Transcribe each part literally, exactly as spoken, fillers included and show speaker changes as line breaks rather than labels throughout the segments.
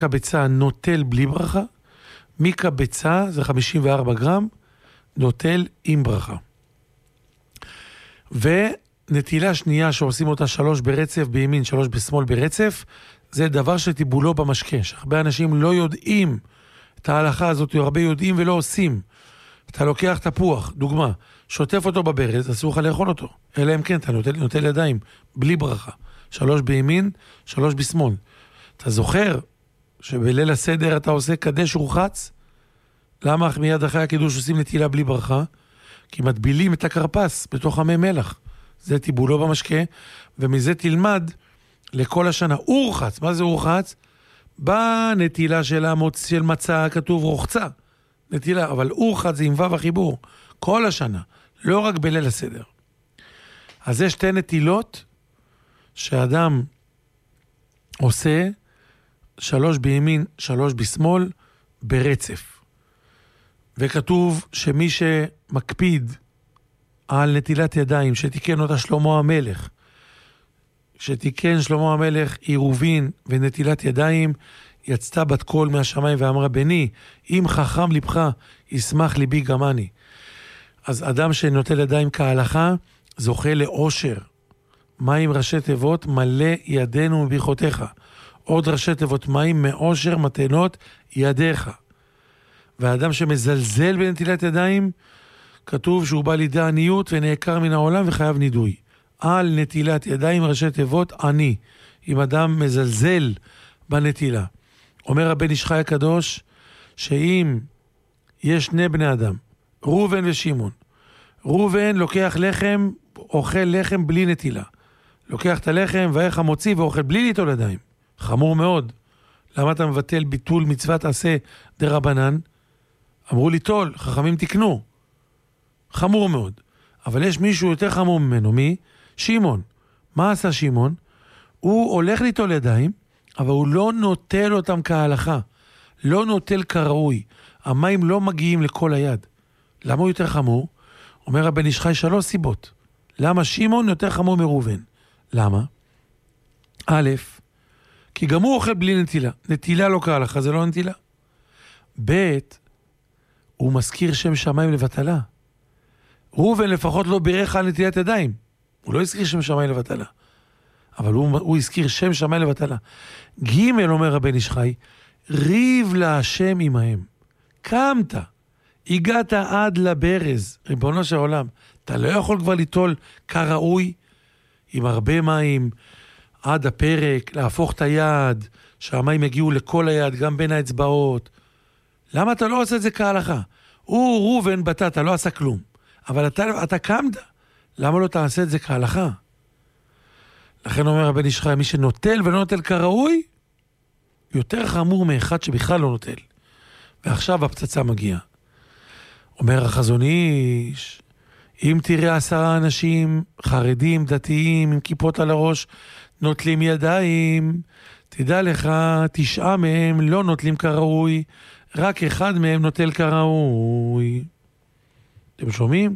קבצה נוטל בלי ברכה, מקבצה זה חמישים וארבע גרם, נוטל עם ברכה. ונטילה שנייה שעושים אותה שלוש ברצף בימין, שלוש בשמאל ברצף, זה דבר שטיבולו במשקה, שהרבה אנשים לא יודעים את ההלכה הזאת, הרבה יודעים ולא עושים. אתה לוקח תפוח, דוגמה, שוטף אותו בברז, אסור לך לאכול אותו. אלא אם כן, אתה נוטל, נוטל ידיים, בלי ברכה. שלוש בימין, שלוש בשמאל. אתה זוכר שבליל הסדר אתה עושה קדש ורחץ? למה מיד אחרי הקידוש עושים נטילה בלי ברכה? כי מטבילים את הקרפס בתוך המי מלח. זה טיבולו במשקה, ומזה תלמד לכל השנה. ורחץ, מה זה ורחץ? בנטילה של המוצ... של מצה כתוב רוחצה. נטילה, אבל ורחץ זה עם וו החיבור. כל השנה, לא רק בליל הסדר. אז זה שתי נטילות שאדם עושה שלוש בימין, שלוש בשמאל, ברצף. וכתוב שמי שמקפיד על נטילת ידיים, שתיקן אותה שלמה המלך, שתיקן שלמה המלך עירובין ונטילת ידיים, יצתה בת קול מהשמיים ואמרה, בני, אם חכם לבך, ישמח ליבי גם אני. אז אדם שנוטל ידיים כהלכה, זוכה לאושר. מים ראשי תיבות, מלא ידינו מברכותיך. עוד ראשי תיבות מים, מאושר מתנות ידיך. והאדם שמזלזל בנטילת ידיים, כתוב שהוא בא לידי עניות ונעקר מן העולם וחייב נידוי. על נטילת ידיים ראשי תיבות עני. אם אדם מזלזל בנטילה. אומר הבן איש חי הקדוש, שאם יש שני בני אדם, ראובן ושמעון, ראובן לוקח לחם, אוכל לחם בלי נטילה. לוקח את הלחם ואיך המוציא ואוכל בלי ליטול ידיים. חמור מאוד. למה אתה מבטל ביטול מצוות עשה דרבנן? אמרו ליטול, חכמים תקנו. חמור מאוד. אבל יש מישהו יותר חמור ממנו, מי? שמעון. מה עשה שמעון? הוא הולך ליטול ידיים, אבל הוא לא נוטל אותם כהלכה. לא נוטל כראוי. המים לא מגיעים לכל היד. למה הוא יותר חמור? אומר הבן איש חי שלוש סיבות. למה שמעון יותר חמור מראובן? למה? א', כי גם הוא אוכל בלי נטילה. נטילה לא כהלכה, זה לא נטילה. ב', הוא מזכיר שם שמיים לבטלה. ראובן לפחות לא בירך על נטילת ידיים. הוא לא הזכיר שם שמיים לבטלה. אבל הוא, הוא הזכיר שם שמיים לבטלה. ג' אומר הבן איש חי, ריב להשם עמהם. קמת, הגעת עד לברז, ריבונו של עולם. אתה לא יכול כבר ליטול כראוי, עם הרבה מים, עד הפרק, להפוך את היד, שהמים יגיעו לכל היד, גם בין האצבעות. למה אתה לא עושה את זה כהלכה? הוא ראובן בטאת, לא עשה כלום. אבל אתה, אתה קמת. למה לא תעשה את זה כהלכה? לכן אומר הבן איש חי, מי שנוטל ולא נוטל כראוי, יותר חמור מאחד שבכלל לא נוטל. ועכשיו הפצצה מגיעה. אומר החזון איש, אם תראה עשרה אנשים חרדים, דתיים, עם כיפות על הראש, נוטלים ידיים, תדע לך, תשעה מהם לא נוטלים כראוי, רק אחד מהם נוטל כראוי. אתם שומעים?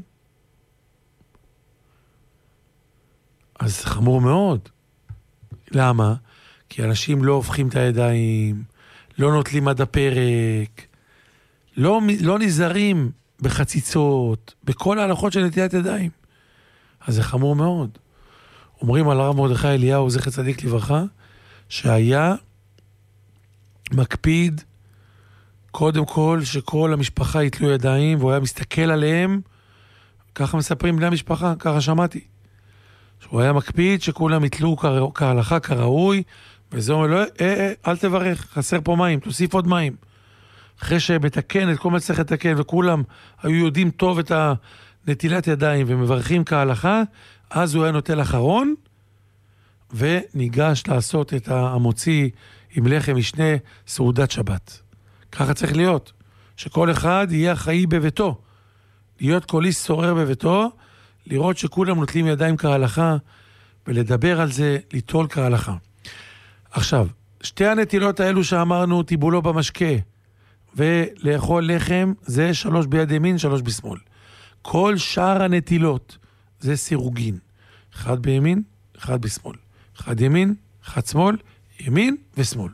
אז זה חמור מאוד. למה? כי אנשים לא הופכים את הידיים, לא נוטלים עד הפרק, לא, לא נזהרים בחציצות, בכל ההלכות של נטילת ידיים. אז זה חמור מאוד. אומרים על הרב מרדכי אליהו, זכר צדיק לברכה, שהיה מקפיד קודם כל שכל המשפחה יתלו ידיים, והוא היה מסתכל עליהם, ככה מספרים בני המשפחה, ככה שמעתי. שהוא היה מקפיד שכולם יתלו כהלכה כראוי, וזה אומר לו, אה, אה, אל תברך, חסר פה מים, תוסיף עוד מים. אחרי שמתקן את כל מה שצריך לתקן, וכולם היו יודעים טוב את הנטילת ידיים, ומברכים כהלכה, אז הוא היה נוטל אחרון, וניגש לעשות את המוציא עם לחם משנה, סעודת שבת. ככה צריך להיות, שכל אחד יהיה אחראי בביתו, להיות כל איש שורר בביתו, לראות שכולם נוטלים ידיים כהלכה, ולדבר על זה, ליטול כהלכה. עכשיו, שתי הנטילות האלו שאמרנו, טיבולו במשקה, ולאכול לחם, זה שלוש ביד ימין, שלוש בשמאל. כל שאר הנטילות, זה סירוגין. אחד בימין, אחד בשמאל. אחד ימין, אחד שמאל, ימין ושמאל.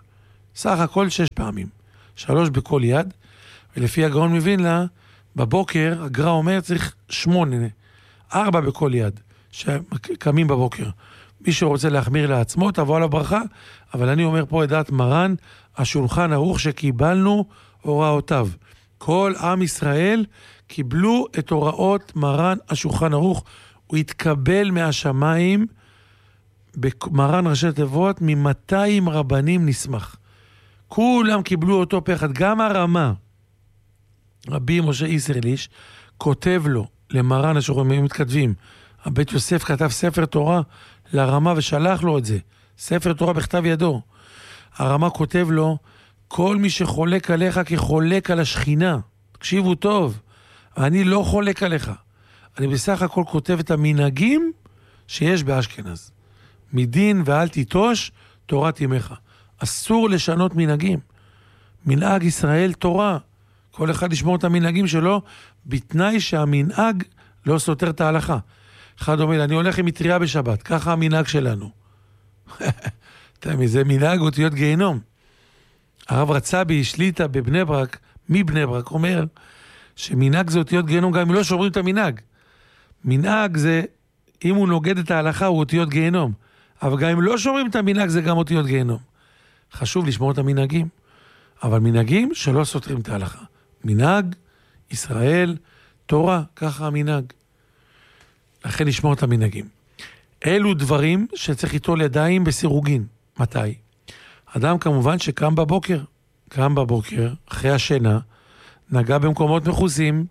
סך הכל שש פעמים. שלוש בכל יד, ולפי הגאון מווילנה, בבוקר, הגר"א אומר, צריך שמונה, ארבע בכל יד, שקמים בבוקר. מי שרוצה להחמיר לעצמו, תבוא על הברכה, אבל אני אומר פה את דעת מרן, השולחן ערוך שקיבלנו הוראותיו. כל עם ישראל קיבלו את הוראות מרן השולחן ערוך, הוא התקבל מהשמיים, במרן ראשי תיבות, מ-מאתיים רבנים נשמח. כולם קיבלו אותו פה אחד, גם הרמה, רבי משה איסרליש, כותב לו, למרן השולחן, הם מתכתבים, הבית יוסף כתב ספר תורה לרמה ושלח לו את זה, ספר תורה בכתב ידו. הרמה כותב לו, כל מי שחולק עליך כחולק על השכינה, תקשיבו טוב, אני לא חולק עליך, אני בסך הכל כותב את המנהגים שיש באשכנז. מדין ואל תיטוש תורת ימיך. אסור לשנות מנהגים. מנהג ישראל תורה. כל אחד ישמור את המנהגים שלו, בתנאי שהמנהג לא סותר את ההלכה. אחד אומר, אני הולך עם מטריה בשבת, ככה המנהג שלנו. זה מנהג אותיות גיהנום. הרב רצבי שליטה בבני ברק, מבני ברק, אומר שמנהג זה אותיות גיהנום, גם אם לא שומרים את המנהג. מנהג זה, אם הוא נוגד את ההלכה, הוא אותיות גיהנום. אבל גם אם לא שומרים את המנהג, זה גם אותיות גיהנום. חשוב לשמור את המנהגים, אבל מנהגים שלא סותרים את ההלכה. מנהג, ישראל, תורה, ככה המנהג. לכן לשמור את המנהגים. אלו דברים שצריך ליטול ידיים בסירוגין. מתי? אדם כמובן שקם בבוקר, קם בבוקר, אחרי השינה, נגע במקומות מחוסים,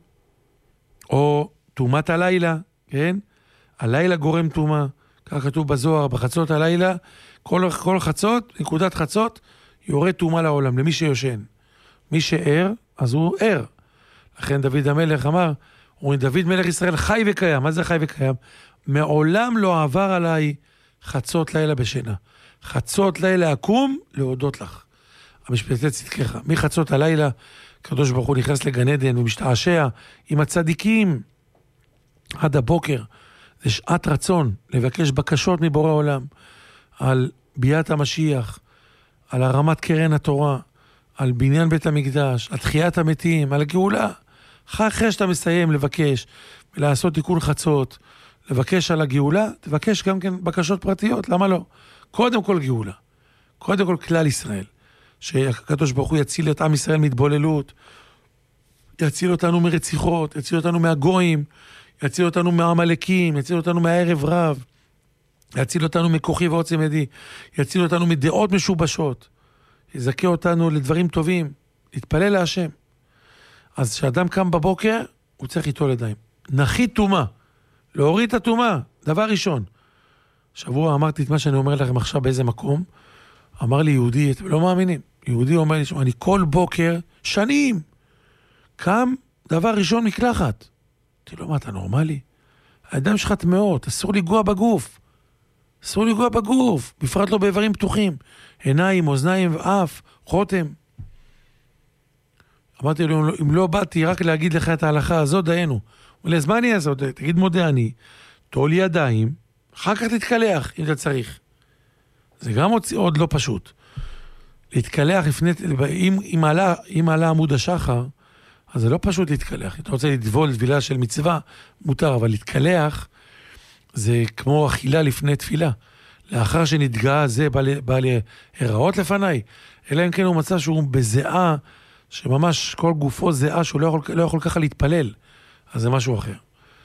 או תומת הלילה, כן? הלילה גורם תומה, כך כתוב בזוהר, בחצות הלילה, כל, כל חצות, נקודת חצות, יורד תומה לעולם, למי שיושן. מי שער, אז הוא ער. לכן דוד המלך אמר, הוא דוד מלך ישראל חי וקיים. מה זה חי וקיים? מעולם לא עבר עליי חצות לילה בשינה. חצות לילה אקום להודות לך. המשפטי צדקך. מחצות הלילה, הקדוש ברוך הוא נכנס לגן עדן ומשתעשע עם הצדיקים עד הבוקר. זה שעת רצון לבקש בקשות מבורא עולם על ביאת המשיח, על הרמת קרן התורה, על בניין בית המקדש, על תחיית המתים, על הגאולה. אחרי שאתה מסיים לבקש ולעשות תיקון חצות, לבקש על הגאולה, תבקש גם כן בקשות פרטיות, למה לא? קודם כל גאולה, קודם כל כלל ישראל, שהקדוש ברוך הוא יציל את עם ישראל מתבוללות, יציל אותנו מרציחות, יציל אותנו מהגויים, יציל אותנו מהעמלקים, יציל אותנו מהערב רב, יציל אותנו מכוחי ועוצם ידי, יציל אותנו מדעות משובשות, יזכה אותנו לדברים טובים, להתפלל להשם. אז כשאדם קם בבוקר, הוא צריך ליטול ידיים. נחית תומה, להוריד את התומה, דבר ראשון. שבוע אמרתי את מה שאני אומר לכם עכשיו באיזה מקום, אמר לי יהודי, אתם לא מאמינים, יהודי אומר לי, אני כל בוקר, שנים, קם דבר ראשון מקלחת. אמרתי לו, מה, אתה נורמלי? הידיים שלך טמאות, אסור לגוע בגוף. אסור לגוע בגוף, בפרט לא באיברים פתוחים. עיניים, אוזניים, אף, חותם. אמרתי לו, אם לא באתי רק להגיד לך את ההלכה הזאת, דיינו. הוא אומר לי, אז מה אני אעשה? תגיד מודה אני, תול ידיים, אחר כך תתקלח, אם אתה צריך. זה גם עוד, עוד לא פשוט. להתקלח לפני, אם, אם, עלה, אם עלה עמוד השחר, אז זה לא פשוט להתקלח. אתה רוצה לטבול טבילה של מצווה, מותר, אבל להתקלח, זה כמו אכילה לפני תפילה. לאחר שנתגעה זה בא, בא להיראות לפניי, אלא אם כן הוא מצא שהוא בזיעה, שממש כל גופו זיעה, שהוא לא יכול, לא יכול ככה להתפלל. אז זה משהו אחר.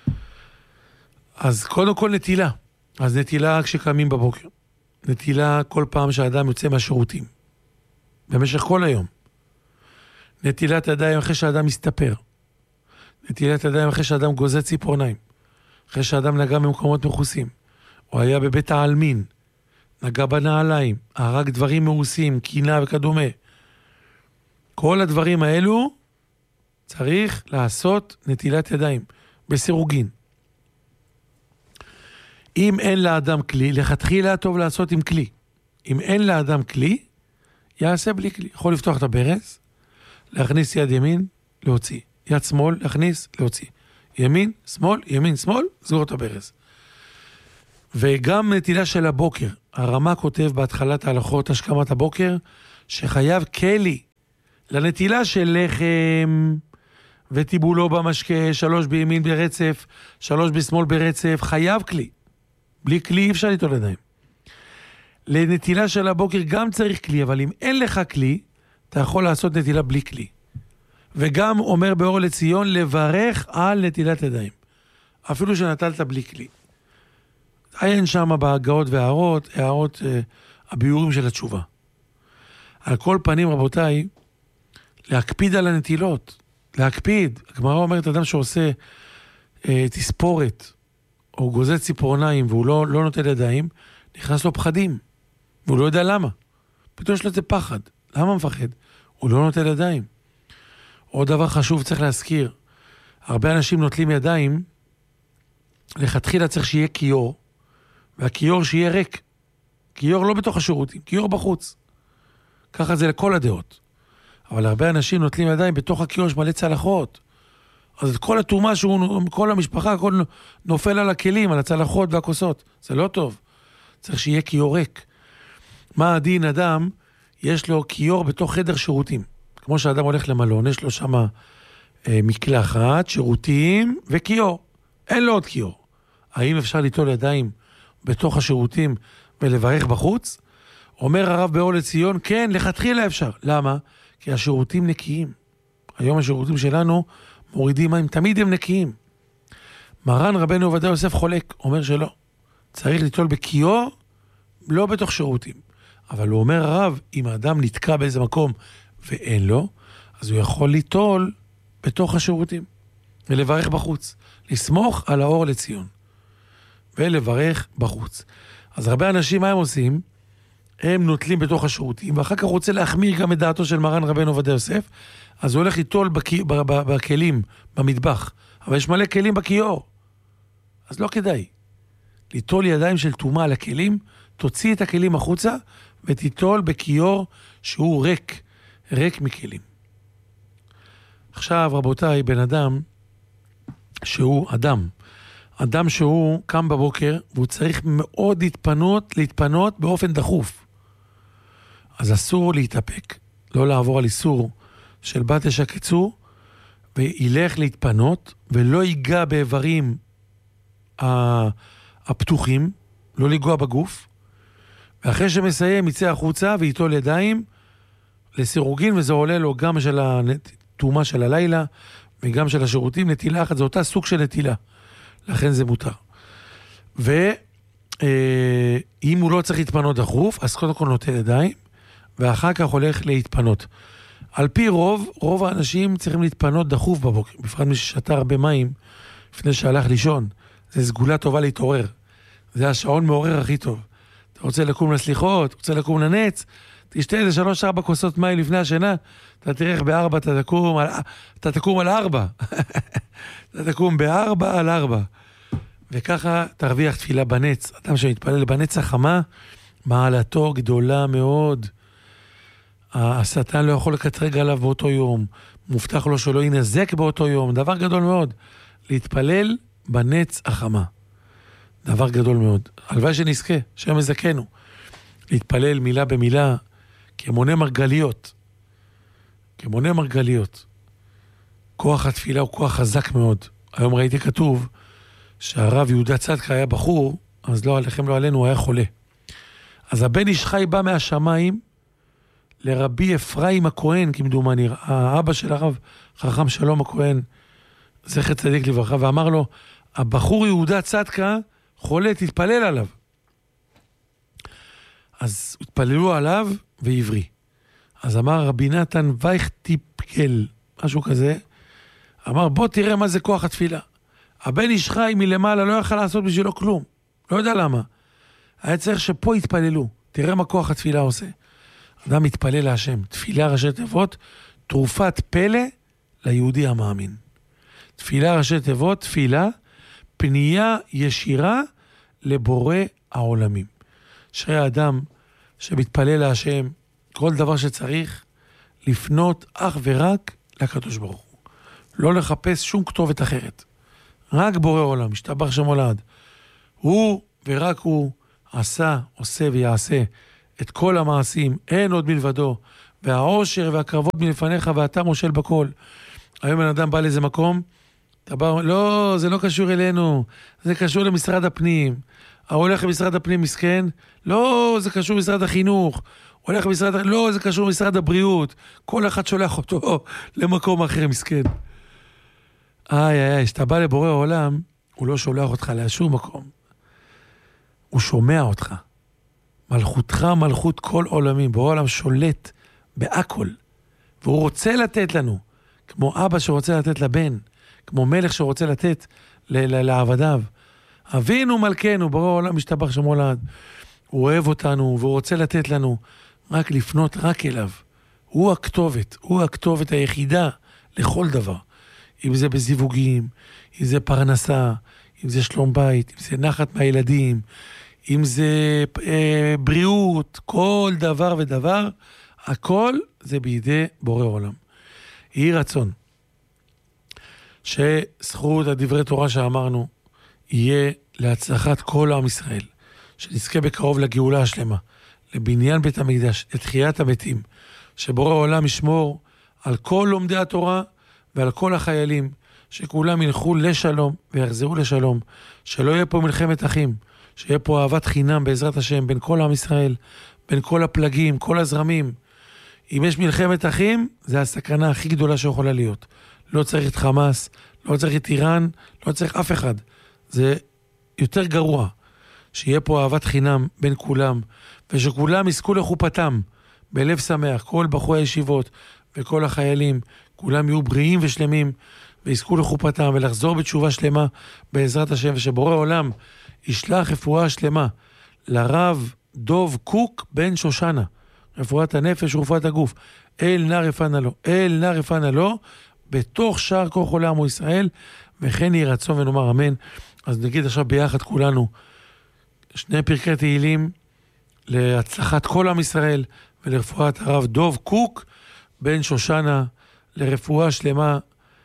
אז קודם כל נטילה. אז נטילה כשקמים בבוקר. נטילה כל פעם שהאדם יוצא מהשירותים. במשך כל היום. נטילת ידיים אחרי שהאדם מסתפר. נטילת ידיים אחרי שהאדם גוזר ציפורניים. אחרי שהאדם נגע במקומות מחוסים. הוא היה בבית העלמין. נגע בנעליים. הרג דברים מאוסים, קינה וכדומה. כל הדברים האלו צריך לעשות נטילת ידיים. בסירוגין. אם אין לאדם כלי, לכתחילה טוב לעשות עם כלי. אם אין לאדם כלי, יעשה בלי כלי. יכול לפתוח את הברז, להכניס יד ימין, להוציא. יד שמאל, להכניס, להוציא. ימין, שמאל, ימין, שמאל, סגור את הברז. וגם נטילה של הבוקר. הרמה כותב בהתחלת ההלכות השכמת הבוקר, שחייב כלי לנטילה של לחם וטיבולו במשקה, שלוש בימין ברצף, שלוש בשמאל ברצף, חייב כלי. בלי כלי אי אפשר ליטול ידיים. לנטילה של הבוקר גם צריך כלי, אבל אם אין לך כלי, אתה יכול לעשות נטילה בלי כלי. וגם אומר באור לציון, לברך על נטילת ידיים. אפילו שנטלת בלי כלי. אין שם בהגאות והערות, הערות, אה, הביורים של התשובה. על כל פנים, רבותיי, להקפיד על הנטילות. להקפיד. הגמרא אומרת, אדם שעושה אה, תספורת, או גוזל ציפורניים, והוא לא, לא נוטל ידיים, נכנס לו פחדים. והוא לא יודע למה. פתאום יש לו את זה פחד. למה מפחד? הוא לא נוטל ידיים. עוד דבר חשוב צריך להזכיר. הרבה אנשים נוטלים ידיים, לכתחילה צריך שיהיה כיור, והכיור שיהיה ריק. כיור לא בתוך השירותים, כיור בחוץ. ככה זה לכל הדעות. אבל הרבה אנשים נוטלים ידיים בתוך הכיור שמלא צלחות. אז את כל התאומה שהוא, כל המשפחה, הכל נופל על הכלים, על הצלחות והכוסות. זה לא טוב. צריך שיהיה כיור ריק. מה הדין אדם? יש לו כיור בתוך חדר שירותים. כמו שאדם הולך למלון, יש לו שם אה, מקלחת, שירותים וכיור. אין לו עוד כיור. האם אפשר ליטול ידיים בתוך השירותים ולברך בחוץ? אומר הרב באור לציון, כן, לכתחילה אפשר. למה? כי השירותים נקיים. היום השירותים שלנו מורידים מים, תמיד הם נקיים. מרן רבנו עובדיה יוסף חולק, אומר שלא. צריך ליטול בכיור, לא בתוך שירותים. אבל הוא אומר הרב, אם האדם נתקע באיזה מקום ואין לו, אז הוא יכול ליטול בתוך השירותים. ולברך בחוץ. לסמוך על האור לציון. ולברך בחוץ. אז הרבה אנשים, מה הם עושים? הם נוטלים בתוך השירותים, ואחר כך רוצה להחמיר גם את דעתו של מרן רבנו עובדיה יוסף, אז הוא הולך ליטול בכ... בכלים, במטבח. אבל יש מלא כלים בכיור. אז לא כדאי. ליטול ידיים של תומה על הכלים, תוציא את הכלים החוצה, ותיטול בכיור שהוא ריק, ריק מכלים. עכשיו, רבותיי, בן אדם שהוא אדם, אדם שהוא קם בבוקר, והוא צריך מאוד להתפנות, להתפנות באופן דחוף. אז אסור להתאפק, לא לעבור על איסור של בת ישקצו, וילך להתפנות, ולא ייגע באיברים הפתוחים, לא לגוע בגוף, ואחרי שמסיים יצא החוצה ויטול ידיים לסירוגין, וזה עולה לו גם של התאומה של הלילה, וגם של השירותים, נטילה אחת, זה אותה סוג של נטילה. לכן זה מותר. ואם הוא לא צריך להתפנות דחוף, אז קודם כל נוטל ידיים, ואחר כך הולך להתפנות. על פי רוב, רוב האנשים צריכים להתפנות דחוף בבוקר, בפרט מי ששתה הרבה מים לפני שהלך לישון. זה סגולה טובה להתעורר. זה השעון מעורר הכי טוב. אתה רוצה לקום לסליחות, רוצה לקום לנץ, תשתה איזה שלוש ארבע כוסות מים לפני השינה, אתה תראה איך בארבע אתה תקום על, אתה תקום על ארבע. אתה תקום בארבע על ארבע. וככה תרוויח תפילה בנץ. אדם שמתפלל בנץ החמה, מעלתו גדולה מאוד. השטן לא יכול לקטרג עליו באותו יום. מובטח לו שלא ינזק באותו יום. דבר גדול מאוד. להתפלל בנץ החמה. דבר גדול מאוד. הלוואי שנזכה, שם מזכנו. להתפלל מילה במילה, כמונה מרגליות. כמונה מרגליות. כוח התפילה הוא כוח חזק מאוד. היום ראיתי כתוב שהרב יהודה צדקה היה בחור, אז לא עליכם לא עלינו, הוא היה חולה. אז הבן איש חי בא מהשמיים לרבי אפרים הכהן, כמדומני, האבא של הרב חכם שלום הכהן, זכר צדיק לברכה, ואמר לו, הבחור יהודה צדקה חולה, תתפלל עליו. אז התפללו עליו ועברי. אז אמר רבי נתן וייך טיפקל, משהו כזה, אמר בוא תראה מה זה כוח התפילה. הבן איש חי מלמעלה לא יכל לעשות בשבילו כלום. לא יודע למה. היה צריך שפה יתפללו. תראה מה כוח התפילה עושה. אדם מתפלל להשם. תפילה ראשי תיבות, תרופת פלא ליהודי המאמין. תפילה ראשי תיבות, תפילה, פנייה ישירה לבורא העולמים. שרי האדם שמתפלל להשם, כל דבר שצריך, לפנות אך ורק לקדוש ברוך הוא. לא לחפש שום כתובת אחרת. רק בורא עולם, משתבח שמו לעד. הוא ורק הוא עשה, עושה ויעשה את כל המעשים, אין עוד מלבדו, והעושר והקרבות מלפניך, ואתה מושל בכל. היום בן אדם בא לאיזה מקום, אתה בא, לא, זה לא קשור אלינו, זה קשור למשרד הפנים. הולך למשרד הפנים מסכן, לא, זה קשור למשרד החינוך. הולך למשרד, לא, זה קשור למשרד הבריאות. כל אחד שולח אותו למקום אחר מסכן. איי, איי, איי, שאתה בא לבורא העולם, הוא לא שולח אותך לשום מקום. הוא שומע אותך. מלכותך מלכות כל עולמים. בורא העולם שולט בהכל. והוא רוצה לתת לנו, כמו אבא שרוצה לתת לבן, כמו מלך שרוצה לתת לעבדיו. אבינו מלכנו, בורא העולם משתבח שמו לעד. הוא אוהב אותנו והוא רוצה לתת לנו, רק לפנות רק אליו. הוא הכתובת, הוא הכתובת היחידה לכל דבר. אם זה בזיווגים, אם זה פרנסה, אם זה שלום בית, אם זה נחת מהילדים, אם זה אה, בריאות, כל דבר ודבר, הכל זה בידי בורא עולם. יהי רצון שזכות הדברי תורה שאמרנו יהיה להצלחת כל עם ישראל, שנזכה בקרוב לגאולה השלמה, לבניין בית המקדש, לתחיית המתים, שבורא העולם ישמור על כל לומדי התורה ועל כל החיילים, שכולם ילכו לשלום ויחזרו לשלום, שלא יהיה פה מלחמת אחים, שיהיה פה אהבת חינם בעזרת השם בין כל עם ישראל, בין כל הפלגים, כל הזרמים. אם יש מלחמת אחים, זה הסכנה הכי גדולה שיכולה להיות. לא צריך את חמאס, לא צריך את איראן, לא צריך אף אחד. זה יותר גרוע, שיהיה פה אהבת חינם בין כולם, ושכולם יזכו לחופתם, בלב שמח, כל בחורי הישיבות וכל החיילים, כולם יהיו בריאים ושלמים, ויזכו לחופתם ולחזור בתשובה שלמה בעזרת השם, ושבורא עולם ישלח רפואה שלמה לרב דוב קוק בן שושנה, רפואת הנפש ורפואת הגוף, אל נא רפאנה לו, אל נא רפאנה לו, בתוך שער כל חולי עמו ישראל, וכן יהי רצון ונאמר אמן. אז נגיד עכשיו ביחד כולנו שני פרקי תהילים להצלחת כל עם ישראל ולרפואת הרב דוב קוק בן שושנה, לרפואה שלמה,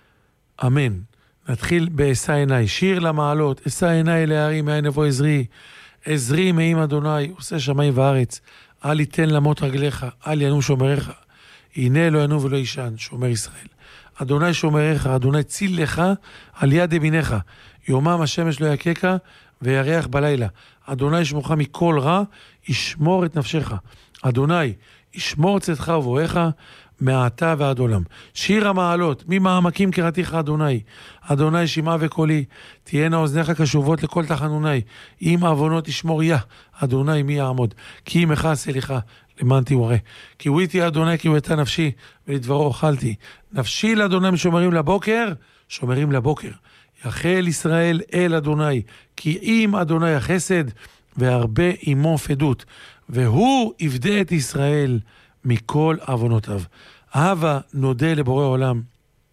אמן. נתחיל באשא עיניי, שיר למעלות, אשא עיניי להרים, מאין יבוא עזרי, עזרי מעם אדוני, עושה שמיים וארץ, אל יתן למות רגליך, אל ינום שומריך, הנה לא ינום ולא ישן, שומר ישראל. אדוני שומריך, אדוני ציל לך על יד ימינך, יומם השמש לא יקקה וירח בלילה. אדוני ישמורך מכל רע, ישמור את נפשך. אדוני ישמור צאתך ובואך מעתה ועד עולם. שיר המעלות, ממעמקים קראתיך אדוני, אדוני שמעה וקולי, תהיינה אוזניך קשובות לכל תחנוני, אם עוונות תשמור יה, אדוני מי יעמוד, כי אם אעשה לך למען תיורא. כי הוא איתי אדוני כי הוא הייתה נפשי, ולדברו אוכלתי. נפשי לאדוני שומרים לבוקר, שומרים לבוקר. יחל ישראל אל אדוני, כי אם אדוני החסד, והרבה עמו פדות, והוא יפדה את ישראל מכל עוונותיו. אהבה נודה לבורא עולם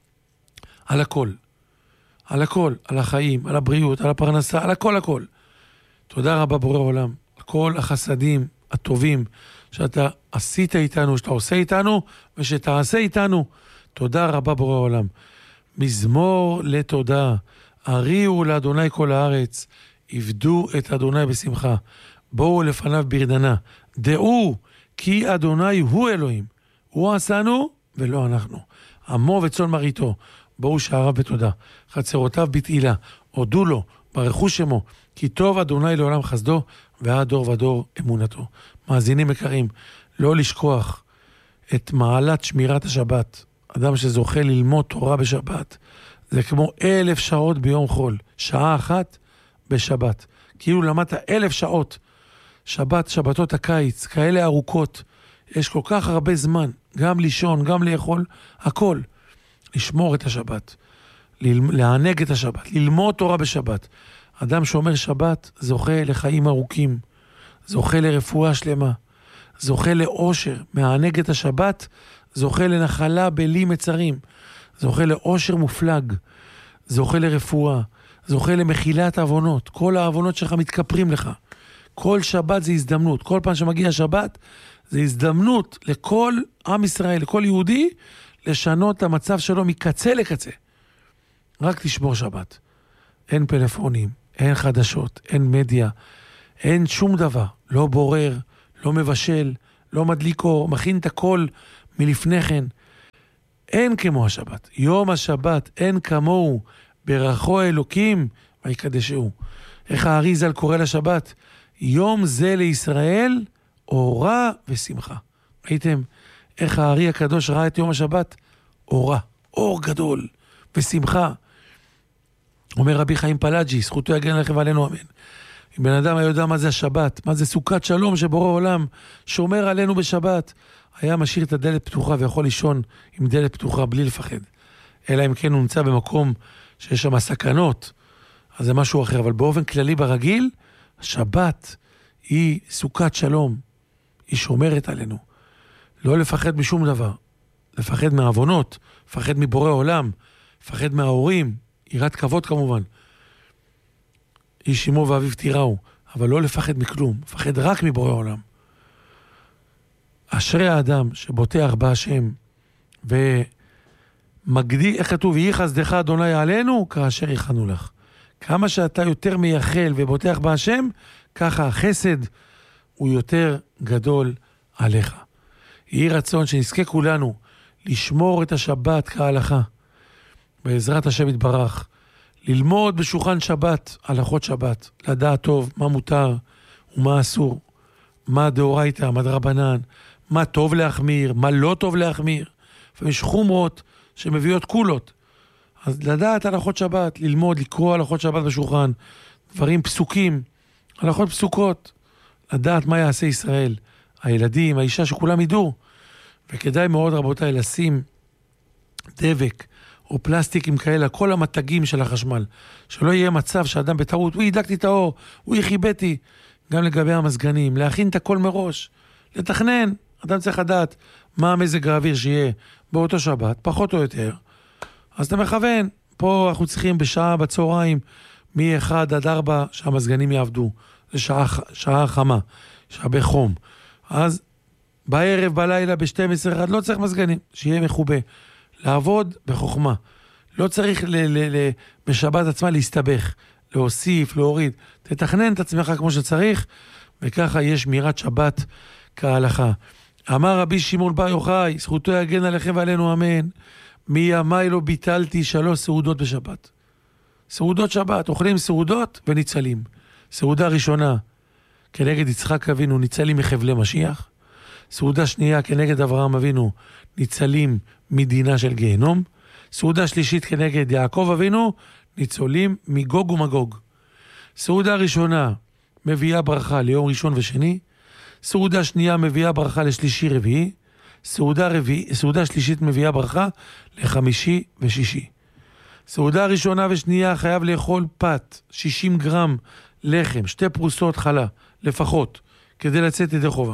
על הכל, על הכל, על החיים, על הבריאות, על הפרנסה, על הכל הכל. תודה רבה בורא עולם, על כל החסדים הטובים שאתה עשית איתנו, שאתה עושה איתנו ושתעשה איתנו. תודה רבה בורא עולם. מזמור לתודה, הריעו לאדוני כל הארץ, עבדו את אדוני בשמחה, בואו לפניו ברדנה, דעו כי אדוני הוא אלוהים, הוא עשנו ולא אנחנו, עמו וצאן מרעיתו, בואו שעריו בתודה, חצרותיו בתהילה, הודו לו, ברכו שמו, כי טוב אדוני לעולם חסדו, ועד דור ודור אמונתו. מאזינים יקרים, לא לשכוח את מעלת שמירת השבת. אדם שזוכה ללמוד תורה בשבת, זה כמו אלף שעות ביום חול, שעה אחת בשבת. כאילו למדת אלף שעות. שבת, שבתות הקיץ, כאלה ארוכות, יש כל כך הרבה זמן, גם לישון, גם לאכול, הכל. לשמור את השבת, לענג את השבת, ללמוד תורה בשבת. אדם שאומר שבת זוכה לחיים ארוכים, זוכה לרפואה שלמה, זוכה לאושר, מענג את השבת, זוכה לנחלה בלי מצרים, זוכה לאושר מופלג, זוכה לרפואה, זוכה למחילת העוונות, כל העוונות שלך מתכפרים לך. כל שבת זה הזדמנות, כל פעם שמגיע שבת זה הזדמנות לכל עם ישראל, לכל יהודי, לשנות את המצב שלו מקצה לקצה. רק תשמור שבת. אין פלאפונים, אין חדשות, אין מדיה, אין שום דבר. לא בורר, לא מבשל, לא מדליק אור, מכין את הכל מלפני כן. אין כמו השבת. יום השבת אין כמוהו, ברכו אלוקים ויקדשהו. איך האריז"ל קורא לשבת? יום זה לישראל אורה ושמחה. ראיתם איך הארי הקדוש ראה את יום השבת? אורה, אור גדול ושמחה. אומר רבי חיים פלאג'י, זכותו יגן עליכם ועלינו אמן. אם בן אדם היה יודע מה זה השבת, מה זה סוכת שלום שבורא עולם שומר עלינו בשבת, היה משאיר את הדלת פתוחה ויכול לישון עם דלת פתוחה בלי לפחד. אלא אם כן הוא נמצא במקום שיש שם סכנות, אז זה משהו אחר. אבל באופן כללי ברגיל, השבת היא סוכת שלום. היא שומרת עלינו. לא לפחד משום דבר. לפחד מהעוונות, לפחד מבורא עולם, לפחד מההורים, יראת כבוד כמובן. איש אמו ואביו תיראו, אבל לא לפחד מכלום, לפחד רק מבורא עולם. אשרי האדם שבוטח בהשם ומגדיל, איך כתוב, יהי חסדך אדוני עלינו, כאשר יכנו לך. כמה שאתה יותר מייחל ובוטח בהשם, ככה החסד הוא יותר גדול עליך. יהי רצון שנזכה כולנו לשמור את השבת כהלכה, בעזרת השם יתברך, ללמוד בשולחן שבת, הלכות שבת, לדעת טוב מה מותר ומה אסור, מה דאורייתא, מה דרבנן, מה טוב להחמיר, מה לא טוב להחמיר. ויש חומרות שמביאות קולות. אז לדעת הלכות שבת, ללמוד, לקרוא הלכות שבת בשולחן, דברים פסוקים, הלכות פסוקות, לדעת מה יעשה ישראל, הילדים, האישה, שכולם ידעו. וכדאי מאוד רבותיי לשים דבק או פלסטיקים כאלה, כל המתגים של החשמל, שלא יהיה מצב שאדם בטעות, הוא ידלקתי את האור, הוא יחיבתי, גם לגבי המזגנים, להכין את הכל מראש, לתכנן, אדם צריך לדעת מה המזג האוויר שיהיה באותו שבת, פחות או יותר, אז אתה מכוון, פה אנחנו צריכים בשעה בצהריים, מ-אחד עד ארבע שהמזגנים יעבדו, זה שעה, שעה חמה, שעה בחום, אז בערב, בלילה, ב-שתים עשרה אחד, לא צריך מזגנים, שיהיה מחובה. לעבוד בחוכמה. לא צריך ל- ל- ל- בשבת עצמה להסתבך, להוסיף, להוריד. תתכנן את עצמך כמו שצריך, וככה יש שמירת שבת כהלכה. אמר רבי שמעון בר יוחאי, זכותו יגן עליכם ועלינו אמן, מימי לא ביטלתי שלוש סעודות בשבת. סעודות שבת, אוכלים סעודות וניצלים. סעודה ראשונה, כנגד יצחק אבינו, ניצלים מחבלי משיח. סעודה שנייה כנגד אברהם אבינו, ניצלים מדינה של גיהנום. סעודה שלישית כנגד יעקב אבינו, ניצולים מגוג ומגוג. סעודה ראשונה מביאה ברכה ליום ראשון ושני. סעודה שנייה מביאה ברכה לשלישי רביעי. סעודה, רביעי, סעודה שלישית מביאה ברכה לחמישי ושישי. סעודה ראשונה ושנייה חייב לאכול פת, שישים גרם לחם, שתי פרוסות חלה לפחות, כדי לצאת ידי חובה.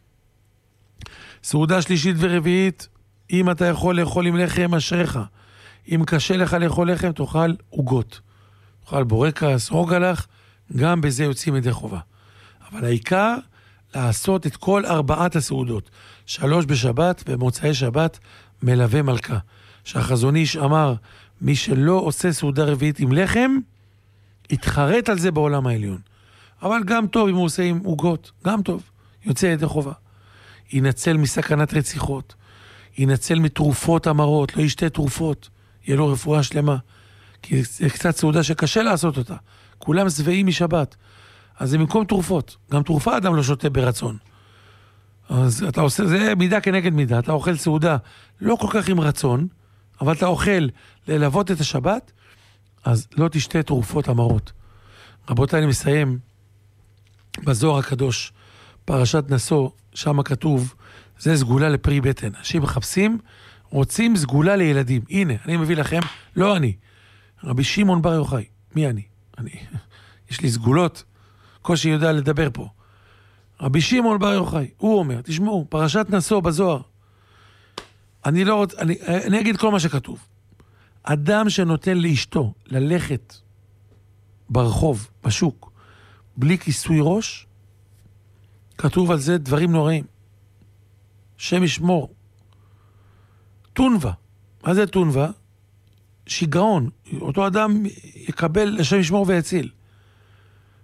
סעודה שלישית ורביעית, אם אתה יכול לאכול עם לחם, אשריך. אם קשה לך לאכול לחם, תאכל עוגות. תאכל בורקס, רוגלח, גם בזה יוצאים ידי חובה. אבל העיקר, לעשות את כל ארבעת הסעודות. שלוש בשבת ובמוצאי שבת, מלווה מלכה. שהחזון איש אמר, מי שלא עושה סעודה רביעית עם לחם, יתחרט על זה בעולם העליון. אבל גם טוב אם הוא עושה עם עוגות, גם טוב, יוצא ידי חובה. ינצל מסכנת רציחות, ינצל מתרופות אמרות, לא ישתה תרופות, יהיה לו רפואה שלמה, כי זה קצת סעודה שקשה לעשות אותה, כולם שבעים משבת, אז זה במקום תרופות, גם תרופה אדם לא שותה ברצון, אז אתה עושה, זה מידה כנגד מידה, אתה אוכל סעודה לא כל כך עם רצון, אבל אתה אוכל ללוות את השבת, אז לא תשתה תרופות אמרות. רבותיי, אני מסיים בזוהר הקדוש, פרשת נשוא, שם כתוב, זה סגולה לפרי בטן. אנשים מחפשים, רוצים סגולה לילדים. הנה, אני מביא לכם, לא אני. רבי שמעון בר יוחאי. מי אני? אני. יש לי סגולות, קושי יודע לדבר פה. רבי שמעון בר יוחאי, הוא אומר, תשמעו, פרשת נשוא בזוהר. אני לא רוצה, אני, אני אגיד כל מה שכתוב. אדם שנותן לאשתו ללכת ברחוב, בשוק, בלי כיסוי ראש, כתוב על זה דברים נוראים. שם ישמור. טונבה. מה זה טונבה? שיגעון. אותו אדם יקבל לשם ישמור ויציל.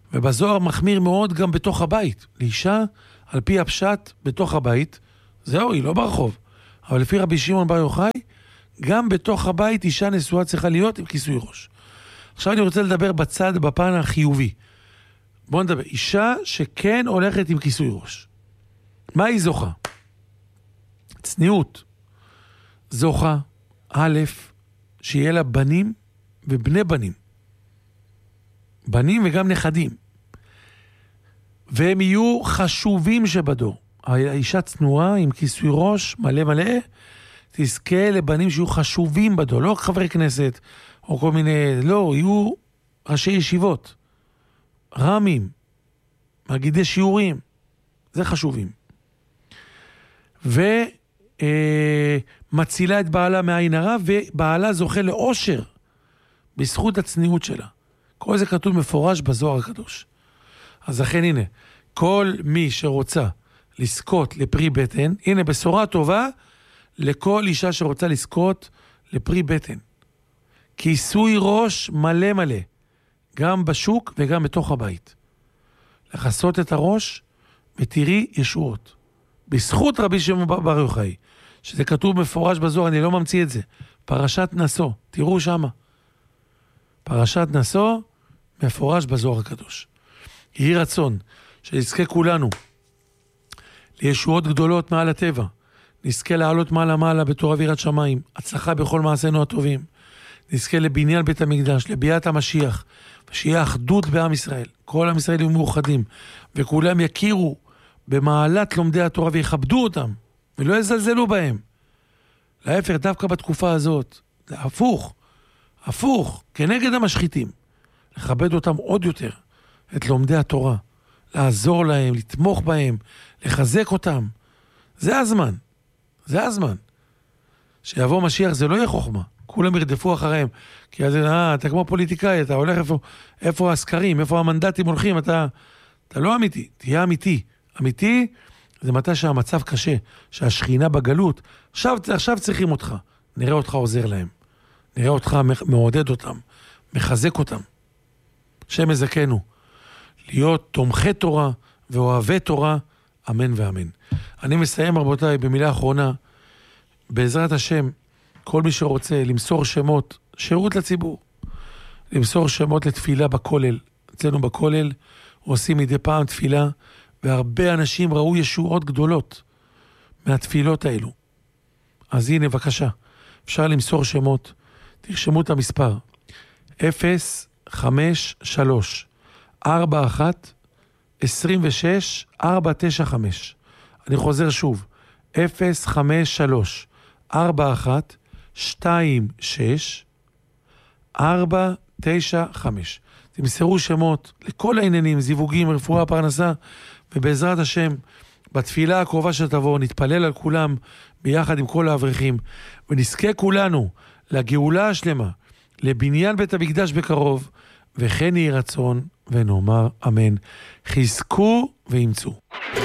ובזוהר מחמיר מאוד גם בתוך הבית. לאישה, על פי הפשט, בתוך הבית, זהו, היא לא ברחוב. אבל לפי רבי שמעון בר יוחאי, גם בתוך הבית אישה נשואה צריכה להיות עם כיסוי ראש. עכשיו אני רוצה לדבר בצד, בפן החיובי. בואו נדבר. אישה שכן הולכת עם כיסוי ראש. מה היא זוכה? צניעות. זוכה, א', שיהיה לה בנים ובני בנים. בנים וגם נכדים. והם יהיו חשובים שבדור. האישה צנועה עם כיסוי ראש מלא מלא, תזכה לבנים שיהיו חשובים בדור. לא חברי כנסת או כל מיני, לא, יהיו ראשי ישיבות. רמים, מגידי שיעורים. זה חשובים. ומצילה את בעלה מעין הרע, ובעלה זוכה לאושר בזכות הצניעות שלה. כל זה כתוב מפורש בזוהר הקדוש. אז לכן הנה, כל מי שרוצה לזכות לפרי בטן, הנה בשורה טובה לכל אישה שרוצה לזכות לפרי בטן. כיסוי ראש מלא מלא, גם בשוק וגם בתוך הבית. לחסות את הראש ותראי ישועות. בזכות רבי שמעון בר יוחאי, שזה כתוב מפורש בזוהר, אני לא ממציא את זה. פרשת נשוא, תראו שמה. פרשת נשוא מפורש בזוהר הקדוש. יהי רצון שנזכה כולנו לישועות גדולות מעל הטבע, נזכה לעלות מעלה מעלה בתורה ויראת שמיים, הצלחה בכל מעשינו הטובים, נזכה לבניין בית המקדש, לביאת המשיח, ושיהיה אחדות בעם ישראל, כל עם ישראל יהיו מאוחדים, וכולם יכירו במעלת לומדי התורה ויכבדו אותם, ולא יזלזלו בהם. להפך, דווקא בתקופה הזאת, הפוך, הפוך, כנגד המשחיתים, לכבד אותם עוד יותר, את לומדי התורה, לעזור להם, לתמוך בהם, לחזק אותם. זה הזמן, זה הזמן. שיבוא משיח זה לא יהיה חוכמה, כולם ירדפו אחריהם, כי אז, אה, אתה כמו פוליטיקאי, אתה הולך איפה, איפה הסקרים, איפה המנדטים הולכים, אתה, אתה לא אמיתי, תהיה אמיתי. אמיתי זה מתי שהמצב קשה, שהשכינה בגלות, עכשיו, עכשיו צריכים אותך, נראה אותך עוזר להם, נראה אותך מעודד אותם, מחזק אותם. שם יזכנו, להיות תומכי תורה ואוהבי תורה, אמן ואמן. אני מסיים רבותיי במילה אחרונה, בעזרת השם, כל מי שרוצה למסור שמות, שירות לציבור, למסור שמות לתפילה בכולל, אצלנו בכולל, עושים מדי פעם תפילה, והרבה אנשים ראו ישועות גדולות מהתפילות האלו. אז הנה בבקשה, אפשר למסור שמות, תרשמו את המספר, אפס חמש שלוש ארבע אחת עשרים ושש ארבע תשע חמש. אני חוזר שוב, אפס חמש שלוש ארבע אחת שתיים שש ארבע תשע חמש. תמסרו שמות לכל העניינים, זיווגים, רפואה, פרנסה, ובעזרת השם, בתפילה הקרובה שתבוא, נתפלל על כולם ביחד עם כל האברכים, ונזכה כולנו לגאולה השלמה, לבניין בית המקדש בקרוב, וכן יהי רצון ונאמר אמן. חזקו ואמצו.